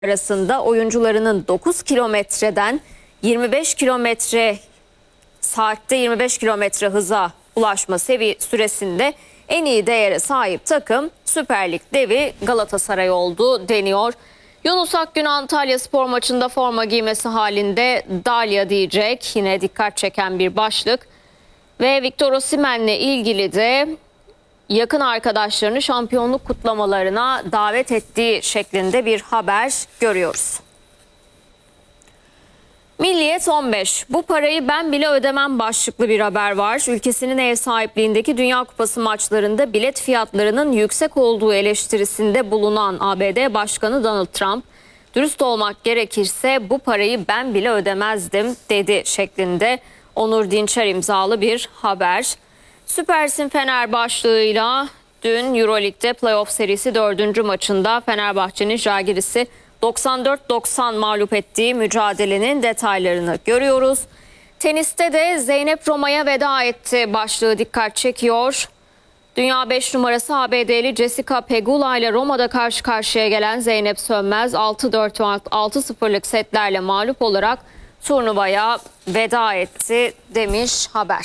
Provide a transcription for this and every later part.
arasında oyuncularının 9 kilometreden 25 kilometre saatte 25 kilometre hıza ulaşma süresinde en iyi değere sahip takım Süper Lig devi Galatasaray oldu deniyor. Yunus Akgün Antalya Spor maçında forma giymesi halinde Dalya diyecek. Yine dikkat çeken bir başlık. Ve Victor Osimhen'le ilgili de yakın arkadaşlarını şampiyonluk kutlamalarına davet ettiği şeklinde bir haber görüyoruz. Milliyet 15. Bu parayı ben bile ödemem başlıklı bir haber var. Ülkesinin ev sahipliğindeki Dünya Kupası maçlarında bilet fiyatlarının yüksek olduğu eleştirisinde bulunan ABD Başkanı Donald Trump, dürüst olmak gerekirse bu parayı ben bile ödemezdim dedi şeklinde Onur Dinçer imzalı bir haber. Süpersin Fener başlığıyla dün Euroleague'de playoff serisi 4. maçında Fenerbahçe'nin Žalgiris'i 94-90 mağlup ettiği mücadelenin detaylarını görüyoruz. Teniste de Zeynep Roma'ya veda etti başlığı dikkat çekiyor. Dünya 5 numarası ABD'li Jessica Pegula ile Roma'da karşı karşıya gelen Zeynep Sönmez 6-4 ve 6-0'lık setlerle mağlup olarak turnuvaya veda etti demiş haber.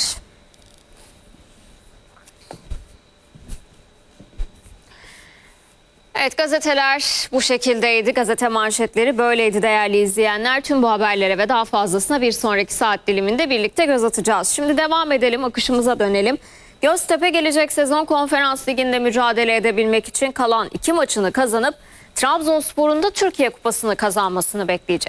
Evet, gazeteler bu şekildeydi. Gazete manşetleri böyleydi değerli izleyenler. Tüm bu haberlere ve daha fazlasına bir sonraki saat diliminde birlikte göz atacağız. Şimdi devam edelim, akışımıza dönelim. Göztepe gelecek sezon Konferans Ligi'nde mücadele edebilmek için kalan 2 maçını kazanıp Trabzonspor'un da Türkiye Kupası'nı kazanmasını bekleyecek.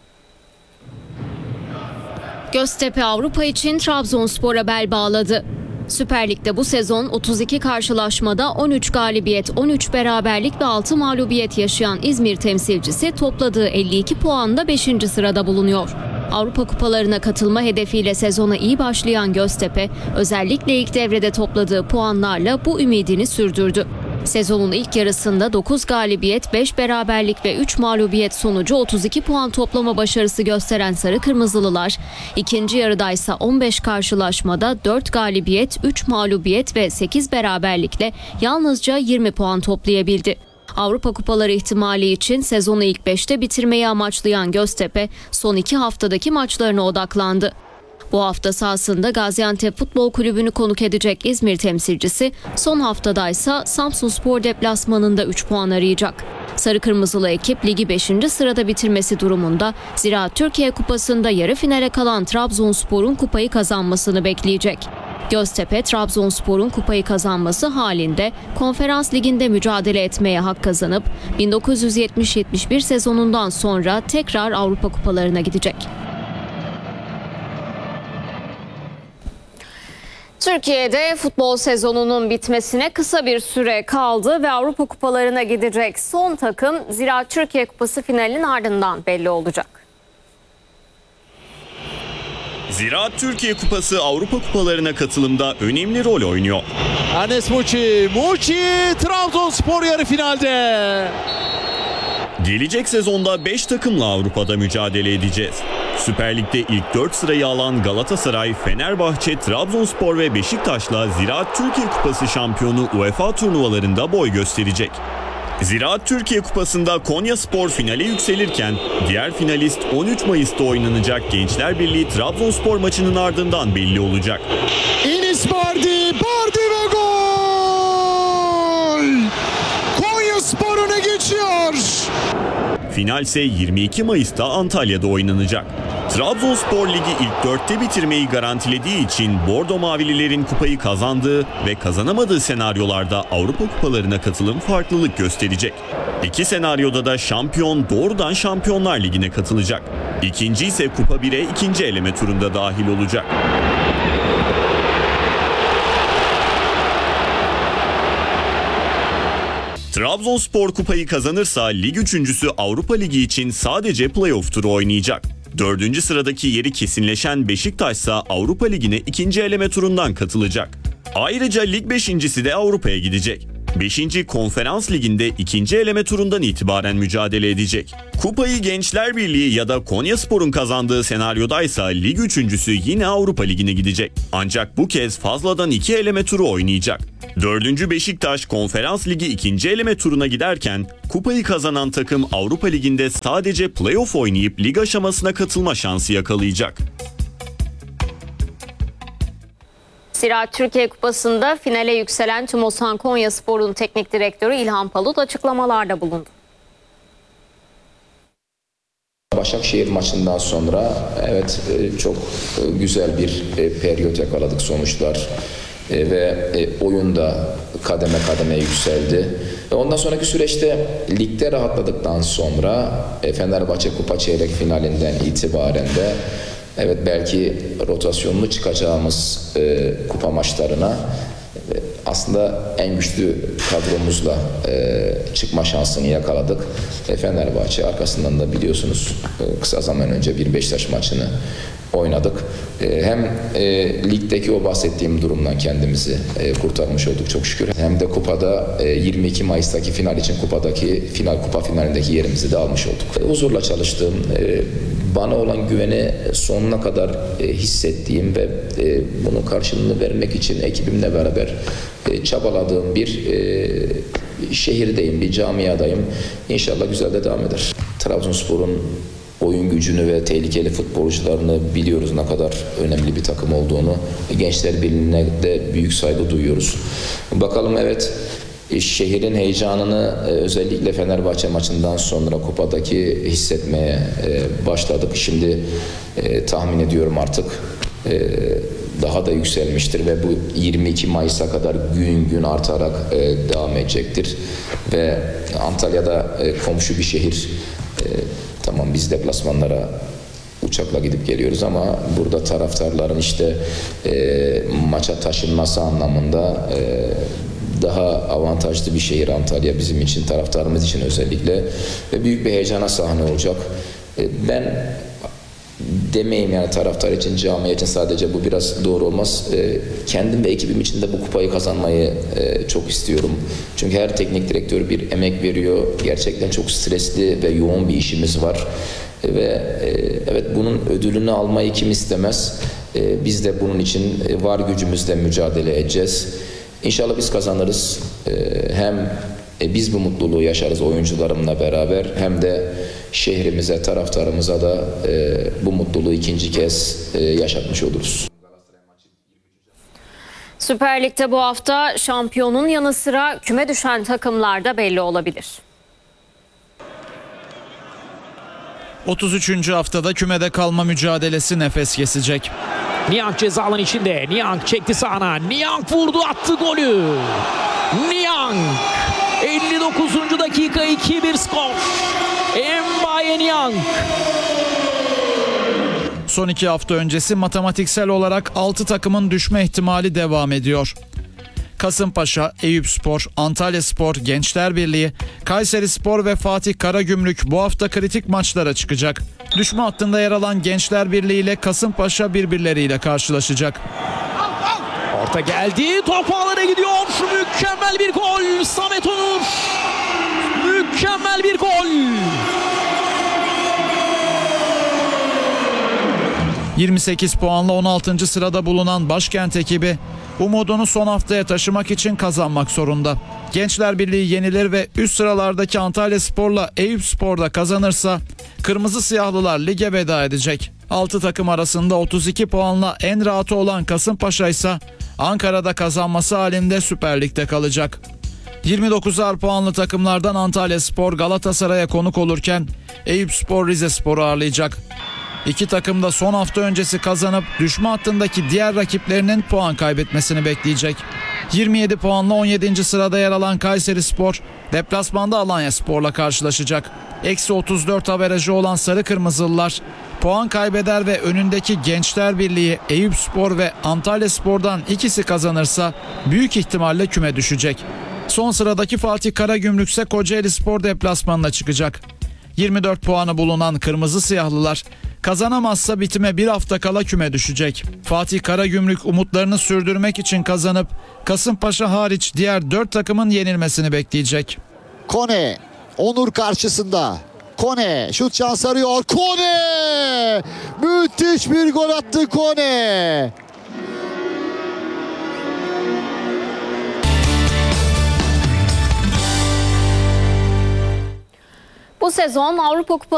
Göztepe Avrupa için Trabzonspor'a bel bağladı. Süper Lig'de bu sezon 32 karşılaşmada 13 galibiyet, 13 beraberlik ve 6 mağlubiyet yaşayan İzmir temsilcisi topladığı 52 puanla 5. sırada bulunuyor. Avrupa kupalarına katılma hedefiyle sezona iyi başlayan Göztepe, özellikle ilk devrede topladığı puanlarla bu ümidini sürdürdü. Sezonun ilk yarısında 9 galibiyet, 5 beraberlik ve 3 mağlubiyet sonucu 32 puan toplama başarısı gösteren Sarı Kırmızılılar, ikinci yarıdaysa 15 karşılaşmada 4 galibiyet, 3 mağlubiyet ve 8 beraberlikle yalnızca 20 puan toplayabildi. Avrupa Kupaları ihtimali için sezonu ilk 5'te bitirmeyi amaçlayan Göztepe, son 2 haftadaki maçlarına odaklandı. Bu hafta sahasında Gaziantep Futbol Kulübü'nü konuk edecek İzmir temsilcisi, son haftadaysa Samsunspor deplasmanında 3 puan arayacak. Sarı Kırmızılı ekip ligi 5. sırada bitirmesi durumunda Ziraat Türkiye Kupası'nda yarı finale kalan Trabzonspor'un kupayı kazanmasını bekleyecek. Göztepe, Trabzonspor'un kupayı kazanması halinde Konferans Ligi'nde mücadele etmeye hak kazanıp 1970-71 sezonundan sonra tekrar Avrupa Kupalarına gidecek. Türkiye'de futbol sezonunun bitmesine kısa bir süre kaldı ve Avrupa Kupalarına gidecek son takım Ziraat Türkiye Kupası finalinin ardından belli olacak. Ziraat Türkiye Kupası Avrupa Kupalarına katılımda önemli rol oynuyor. Enes Muçi Trabzonspor yarı finalde. Gelecek sezonda 5 takımla Avrupa'da mücadele edeceğiz. Süper Lig'de ilk 4 sırayı alan Galatasaray, Fenerbahçe, Trabzonspor ve Beşiktaş'la Ziraat Türkiye Kupası şampiyonu UEFA turnuvalarında boy gösterecek. Ziraat Türkiye Kupası'nda Konyaspor finale yükselirken diğer finalist 13 Mayıs'ta oynanacak Gençler Birliği Trabzonspor maçının ardından belli olacak. Enis Bardi ve gol! Konyaspor öne geçiyor. Final ise 22 Mayıs'ta Antalya'da oynanacak. Trabzonspor Ligi ilk 4'te bitirmeyi garantilediği için Bordo Mavililerin kupayı kazandığı ve kazanamadığı senaryolarda Avrupa Kupalarına katılım farklılık gösterecek. İki senaryoda da şampiyon doğrudan Şampiyonlar Ligi'ne katılacak. İkinci ise Kupa 1'e ikinci eleme turunda dahil olacak. Trabzonspor kupayı kazanırsa lig üçüncüsü Avrupa Ligi için sadece playoff turu oynayacak. 4. sıradaki yeri kesinleşen Beşiktaş ise Avrupa Ligi'ne ikinci eleme turundan katılacak. Ayrıca lig 5.'si de Avrupa'ya gidecek. 5. Konferans Ligi'nde 2. eleme turundan itibaren mücadele edecek. Kupayı Gençler Birliği ya da Konyaspor'un kazandığı senaryodaysa lig üçüncüsü yine Avrupa Ligi'ne gidecek. Ancak bu kez fazladan 2 eleme turu oynayacak. 4. Beşiktaş Konferans Ligi 2. eleme turuna giderken kupayı kazanan takım Avrupa Ligi'nde sadece play-off oynayıp lig aşamasına katılma şansı yakalayacak. Ziraat Türkiye Kupası'nda finale yükselen Tümosan Konyaspor'un teknik direktörü İlhan Palut açıklamalarda bulundu. Başakşehir maçından sonra evet çok güzel bir periyot yakaladık sonuçlar ve oyun da kademe kademe yükseldi. Ondan sonraki süreçte ligde rahatladıktan sonra Fenerbahçe Kupa çeyrek finalinden itibaren de evet belki rotasyonlu çıkacağımız kupa maçlarına aslında en güçlü kadromuzla çıkma şansını yakaladık. Fenerbahçe arkasından da biliyorsunuz kısa zaman önce bir Beşiktaş maçını oynadık. Hem ligdeki o bahsettiğim durumdan kendimizi kurtarmış olduk çok şükür. Hem de kupada 22 Mayıs'taki final için kupa finalindeki yerimizi de almış olduk. Huzurla çalıştığım, bana olan güveni sonuna kadar hissettiğim ve bunun karşılığını vermek için ekibimle beraber çabaladığım bir şehirdeyim, bir camiadayım. İnşallah güzel de devam eder. Trabzonspor'un oyun gücünü ve tehlikeli futbolcularını biliyoruz, ne kadar önemli bir takım olduğunu. Gençler Birliği'ne de büyük saygı duyuyoruz. Bakalım evet, şehrin heyecanını özellikle Fenerbahçe maçından sonra kupadaki hissetmeye başladık. Şimdi tahmin ediyorum artık daha da yükselmiştir ve bu 22 Mayıs'a kadar gün gün artarak devam edecektir. Ve Antalya'da komşu bir şehir. Tamam, biz deplasmanlara uçakla gidip geliyoruz ama burada taraftarların işte maça taşınması anlamında daha avantajlı bir şehir Antalya bizim için, taraftarımız için özellikle ve büyük bir heyecana sahne olacak. Ben demeyeyim yani taraftar için, camia için, sadece bu biraz doğru olmaz. Kendim ve ekibim için de bu kupayı kazanmayı çok istiyorum. Çünkü her teknik direktör bir emek veriyor. Gerçekten çok stresli ve yoğun bir işimiz var. Ve evet, bunun ödülünü almayı kim istemez? Biz de bunun için var gücümüzle mücadele edeceğiz. İnşallah biz kazanırız. Hem biz bu mutluluğu yaşarız oyuncularımla beraber, hem de şehrimize, taraftarımıza da bu mutluluğu ikinci kez yaşatmış oluruz. Süper Lig'de bu hafta şampiyonun yanı sıra küme düşen takımlar da belli olabilir. 33. haftada kümede kalma mücadelesi nefes kesecek. Niang ceza alanı içinde. Niang çekti sağına. Niang vurdu, attı golü. Niang 59. dakika 2-1 skor. Mbaye Niang. Son 2 hafta öncesi matematiksel olarak 6 takımın düşme ihtimali devam ediyor. Kasımpaşa, Eyüpspor, Antalyaspor, Gençler Birliği, Kayserispor ve Fatih Karagümrük bu hafta kritik maçlara çıkacak. Düşme hattında yer alan Gençler Birliği ile Kasımpaşa birbirleriyle karşılaşacak. Orta geldi. Top ağlara gidiyor. Mükemmel bir gol. Samet Onur. Mükemmel bir gol. 28 puanla 16. sırada bulunan Başkent ekibi umudunu son haftaya taşımak için kazanmak zorunda. Gençler Birliği yenilir ve üst sıralardaki Antalyaspor'la Eyüpspor'da kazanırsa Kırmızı Siyahlılar lige veda edecek. 6 takım arasında 32 puanla en rahatı olan Kasımpaşa ise Ankara'da kazanması halinde Süper Lig'de kalacak. 29'ar puanlı takımlardan Antalyaspor Galatasaray'a konuk olurken Eyüpspor Rizespor'u ağırlayacak. İki takım da son hafta öncesi kazanıp düşme hattındaki diğer rakiplerinin puan kaybetmesini bekleyecek. 27 puanla 17. sırada yer alan Kayserispor deplasmanda Alanyaspor'la karşılaşacak. -34 averajı olan Sarı Kırmızılılar puan kaybeder ve önündeki Gençler Birliği, Eyüpspor ve Antalyaspor'dan ikisi kazanırsa büyük ihtimalle küme düşecek. Son sıradaki Fatih Karagümrük ise Kocaelispor deplasmanına çıkacak. 24 puanı bulunan Kırmızı Siyahlılar Kazanamazsa bitime bir hafta kala küme düşecek. Fatih Karagümrük umutlarını sürdürmek için kazanıp Kasımpaşa hariç diğer 4 takımın yenilmesini bekleyecek. Kone, Onur karşısında. Kone, şut şansı arıyor. Kone! Müthiş bir gol attı Kone. Bu sezon Avrupa Kupası